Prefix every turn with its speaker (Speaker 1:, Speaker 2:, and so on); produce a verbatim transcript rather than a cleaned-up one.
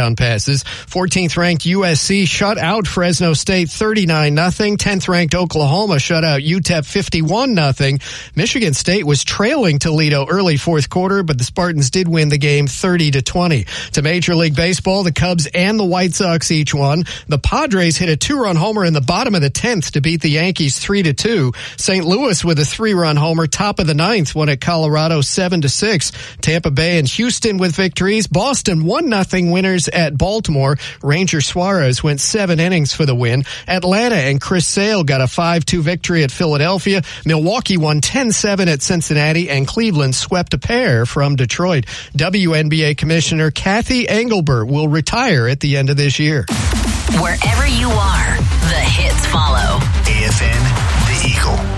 Speaker 1: touchdown passes. fourteenth ranked U S C shut out Fresno State thirty-nine nothing. tenth ranked Oklahoma shut out U T E P fifty-one nothing. Michigan State was trailing Toledo early fourth quarter, but the Spartans did win the game thirty to twenty. To Major League Baseball, the Cubs and the White Sox each won. The Padres hit a two-run homer in the bottom of the tenth to beat the Yankees three to two. Saint Louis with a three-run homer top of the ninth won at Colorado seven to six. Tampa Bay and Houston with victories. Boston one nothing winners at Baltimore. Ranger Suarez went seven innings for the win. Atlanta and Chris Sale got a five two victory at Philadelphia. Milwaukee won ten seven at Cincinnati, and Cleveland swept a pair from Detroit. W N B A Commissioner Kathy Engelbert will retire at the end of this year.
Speaker 2: Wherever you are, the hits follow.
Speaker 3: A F N, The Eagle.